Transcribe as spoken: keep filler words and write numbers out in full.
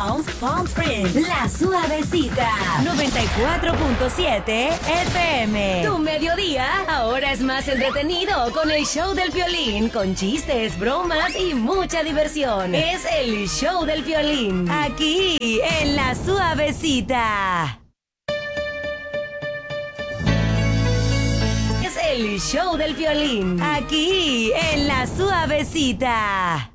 Palms, Palm Springs, La Suavecita, noventa y cuatro punto siete F M. Tu mediodía ahora es más entretenido con el show del Piolín, con chistes, bromas y mucha diversión. Es el show del Piolín, aquí en La Suavecita. Es el show del Piolín, aquí en La Suavecita.